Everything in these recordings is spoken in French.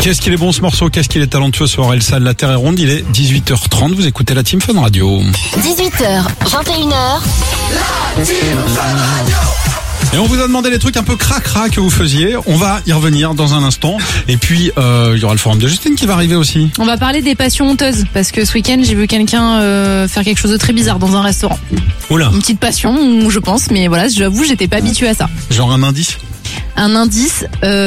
Qu'est-ce qu'il est bon ce morceau, qu'est-ce qu'il est talentueux ce Orelsan, la terre est ronde, il est 18h30, vous écoutez la Team Fun Radio. 18h, 21h. Et on vous a demandé les trucs un peu cracra que vous faisiez, on va y revenir dans un instant. Et puis, il y aura le forum de Justine qui va arriver aussi. On va parler des passions honteuses, parce que ce week-end, j'ai vu quelqu'un faire quelque chose de très bizarre dans un restaurant. Oula. Une petite passion, je pense, mais voilà, j'avoue, j'étais pas habituée à ça. Genre un indice? Un indice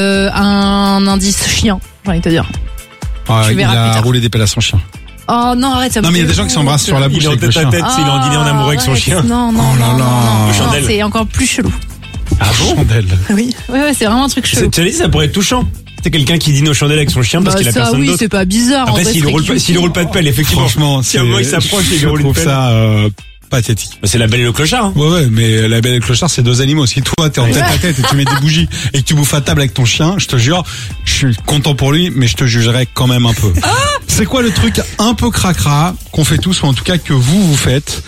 chien, j'ai envie de te dire. Ah, Tu il verras plus a tard. roulé des pelles à son chien. Oh non, arrête, ça me Non mais il y a fait des gens qui honte. s'embrassent sur la bouche Il est en avec le tête à chien. tête s'il est en dîner en amoureux avec son arrête. chien. Non, non, Oh là non, là. non, non, Chandelle. c'est encore plus chelou. Ah bon? Chandelle. Oui, ouais, c'est vraiment un truc chelou. Tu as dit, ça pourrait être touchant. C'est quelqu'un qui dîne aux chandelles avec son chien parce qu'il a ça, personne oui, d'autre. c'est pas bizarre. Après, en vrai, s'il c'est roule pas, cute. s'il roule pas de pelle, effectivement. Franchement, si un moment il s'approche et il je roule une trouve pelle. ça pathétique. C'est la belle et le clochard. Hein. Ouais, mais la belle et le clochard, c'est deux animaux. Si toi, t'es en tête à tête et tu mets des bougies et que tu bouffes à table avec ton chien, je te jure, je suis content pour lui, mais je te jugerai quand même un peu. C'est quoi le truc un peu cracra qu'on fait tous, ou en tout cas que vous faites?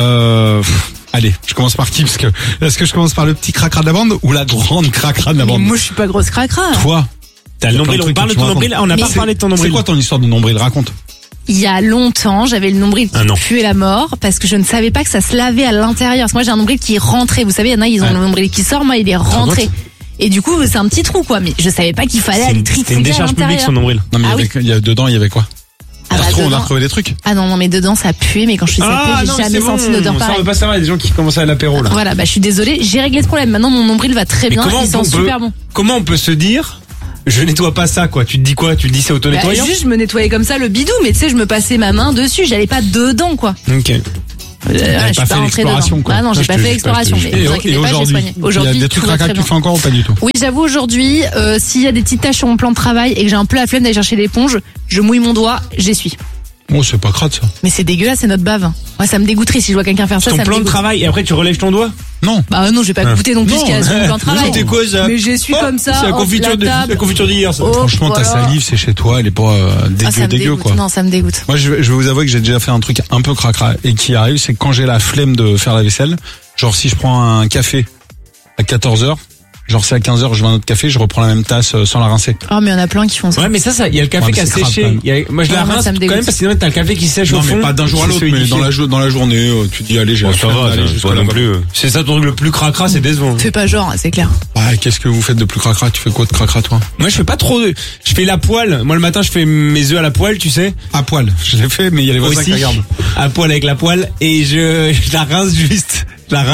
Allez, je commence par qui? Parce que, est-ce que je commence par le petit cracra de la bande ou la grande cracra de la Mais bande? moi, je suis pas grosse cracra. Toi, T'as le nombril, plein de on trucs parle que de tu ton me nombril. On n'a pas c'est- parlé de ton C'est nombril. quoi ton histoire de nombril? Raconte. Il y a longtemps, j'avais le nombril qui puait la mort parce que je ne savais pas que ça se lavait à l'intérieur. Parce que moi, j'ai un nombril qui est rentré. Vous savez, il y en a, ils ont le nombril qui sort. Moi, il est rentré. Et du coup, c'est un petit trou, quoi. Mais je savais pas qu'il fallait aller C'était triturer une à décharge publique l'intérieur. son nombril. Non, mais Ah dedans, il y avait quoi? Ah, bah, On a dedans- retrouvé des trucs. Ah non, mais dedans, ça puait. Mais quand je suis sapée, j'ai jamais senti une odeur Ça pareille. veut pas savoir, il y a des gens qui commencent à l'apéro là. Voilà, bah, je suis désolée. J'ai réglé ce problème. Maintenant, mon nombril va très bien. Il sent super bon. Comment on peut se dire, je nettoie pas ça quoi? Tu te dis quoi? Tu te dis c'est Bah, auto-nettoyant? juste, je me nettoyais comme ça le bidou. Mais tu sais, je me passais ma main dessus. J'allais pas dedans, quoi. Ok. Je suis pas fait pas rentrée l'exploration, dedans. quoi. Ah non, j'ai Je pas te fait juge l'exploration. pas, je te Mais juge. vous inquiétez pas, j'ai soigné. il y a Aujourd'hui, des trucs tout va cracra très que tu bien. fais encore ou pas du tout? Oui, j'avoue, aujourd'hui, s'il y a des petites taches sur mon plan de travail et que j'ai un peu la flemme d'aller chercher l'éponge, je mouille mon doigt, j'essuie. Oh, c'est pas crade ça. Mais c'est dégueulasse, c'est notre bave. Moi, ça me dégoûterait si je vois quelqu'un faire ça. Ton Ça me plan de dégoûte. travail et après tu relèves ton doigt? Non. Bah non, je vais pas goûter non plus ce qu'il y a sur mon plan de travail. C'était quoi ça? Mais j'essuie comme ça. C'est la hop, confiture la table. d'hier ça. Oh, Franchement, ta voilà. salive, c'est chez toi, elle est pas Ah, ça me dégueu dégoûte. quoi. Non, ça me dégoûte. Moi, je vais vous avouer que j'ai déjà fait un truc un peu cracra et qui arrive, c'est que quand j'ai la flemme de faire la vaisselle, genre si je prends un café à 14h, genre c'est à 15h, je vais à un autre café, je reprends la même tasse sans la rincer. Oh, mais il y en a plein qui font ça. Ouais, mais ça, il y a le café Ouais, qui mais a c'est crade, séché. quand même. Moi, je la Ouais, moi, rince ça me quand dégoûte. même parce que sinon t'as le café qui sèche au Non, fond. mais pas d'un jour à qui l'autre, se mais solidifié. dans la journée, tu dis allez, j'ai la Ça flemme va, d'aller c'est jusqu'à pas non là-bas. plus. C'est ça ton truc le plus cracra, c'est décevant. Fais pas genre, c'est clair. Ah, qu'est-ce que vous faites de plus cracra? Tu fais quoi de cracra toi? Moi, je fais pas trop je fais la poêle. Moi, le matin, je fais mes œufs à la poêle, tu sais. À poil. Je l'ai fait, mais il y a les voisins qui Aussi. regardent. À poêle avec la poêle. Et je la rince juste.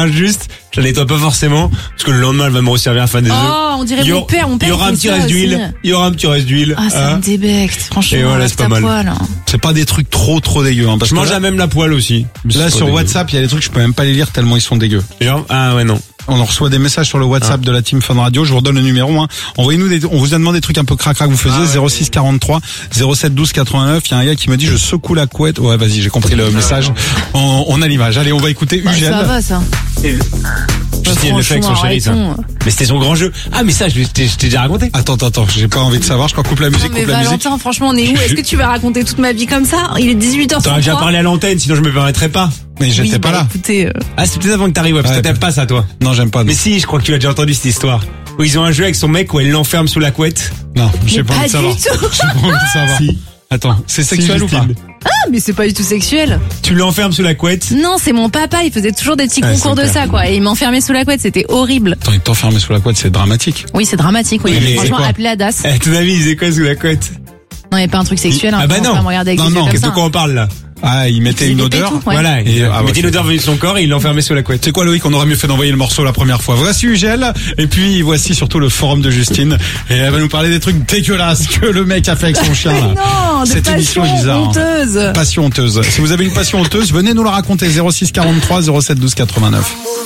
Je la nettoie pas forcément. Parce que le lendemain, elle va me resservir à faire des œufs. Oh, on dirait Il y mon aura- père. Mon père, Il y aura un fait petit ça reste aussi. d'huile. Il y aura un petit reste d'huile. Ah, ça hein. me débecte. Franchement, Et voilà, lave c'est pas ta mal. poêle. C'est pas des trucs trop dégueux, hein, parce Je que mange là, même la poêle aussi. Mais là c'est pas sur dégueu. WhatsApp, il y a des trucs, je peux même pas les lire tellement ils sont dégueux. Genre, ah ouais, non. On en reçoit des messages sur le WhatsApp de la Team Fun Radio. Je vous redonne le numéro. Hein. Envoyez-nous on vous a demandé des trucs un peu cracra que vous faisiez. 06 43 07 12 89. Il y a un gars qui me dit je secoue la couette. Ouais, vas-y, j'ai compris le message. On a l'image. Allez, on va écouter Bah, Ugel. ça va, ça. Justine le fait avec son chéri, ça. arrêtons. Mais c'était son grand jeu. Ah, mais ça, je t'ai déjà raconté. Attends, j'ai pas envie de savoir. Je crois coupe la musique, Non, mais coupe la musique. Valentin, franchement, on est où? Est-ce que tu vas raconter toute ma vie comme ça? Il est 18h33. T'aurais déjà parlé à l'antenne, sinon je me permettrais pas. Mais j'étais Oui, pas bah, là. Écoutez, Ah, c'est peut-être avant que t'arrives, ouais, parce Ouais, que t'aimes pas ça, toi. Non, j'aime pas. Non, Mais si, je crois que tu l'as déjà entendu cette histoire. Où ils ont un jeu avec son mec où elle l'enferme sous la couette. non j'ai mais pas envie de pas savoir. du tout. J'ai pas envie de savoir. Si. Attends, c'est sexuel ou pas? Justine. Ah, mais c'est pas du tout sexuel. Tu l'enfermes sous la couette. Non, c'est mon papa, il faisait toujours des petits Ah, concours de super. ça, quoi. Et il m'enfermait sous la couette, c'était horrible. Attends, il t'enfermait sous la couette, c'est dramatique. Oui, c'est dramatique, oui. Mais Franchement, c'est quoi appelez la DAS. À ton avis, il faisait quoi sous la couette? Non, il n'y a pas un truc sexuel, hein. Ah bah on non. va me regarder avec Non, des non, yeux Qu'est-ce comme de ça. quoi on parle là? Ah, il mettait faisait une des odeur. pétous, ouais. Voilà, Et, il ah, mettait ouais, l'odeur venue de son corps et il l'enfermait sous la couette. C'est quoi Loïc, on aurait mieux fait d'envoyer le morceau la première fois. Voici Ugel, et puis voici surtout le forum de Justine. Et elle va nous parler des trucs dégueulasses que le mec a fait avec son chien là. Non, de Cette émission passion est bizarre. honteuse. Passion honteuse. Si vous avez une passion honteuse, venez nous la raconter. 06 43 07 12 89.